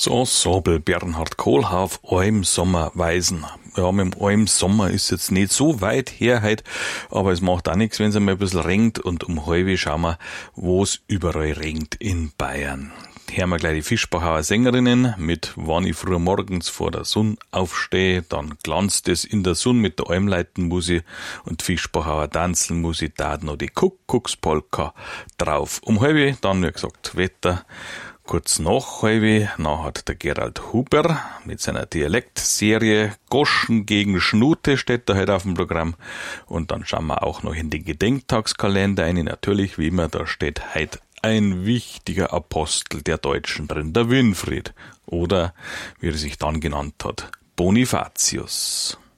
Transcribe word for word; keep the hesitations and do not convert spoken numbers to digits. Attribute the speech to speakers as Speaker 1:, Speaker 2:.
Speaker 1: So, Sabel, Bernhard Kohlhaaf, Alm Sommer Weisen. Ja, mit dem Alm Sommer ist jetzt nicht so weit her heute, aber es macht auch nichts, wenn es einmal ein bisschen regnet, und um halbe schauen wir, wo es überall regnet in Bayern. Hören wir gleich die Fischbachauer Sängerinnen mit Wann ich früh morgens vor der Sonne aufstehe, dann glanzt es in der Sonne mit der Almleitenmusik und Fischbachauer Tanzelmusik, da noch die Kuckuckspolka drauf. Um halbe dann, wie gesagt, Wetter. Kurz nach halbe, nach hat der Gerald Huber mit seiner Dialektserie Goschen gegen Schnute steht da heute auf dem Programm. Und dann schauen wir auch noch in den Gedenktagskalender ein. Natürlich, wie immer, da steht heute ein wichtiger Apostel der Deutschen drin, der Winfried. Oder, wie er sich dann genannt hat, Bonifatius.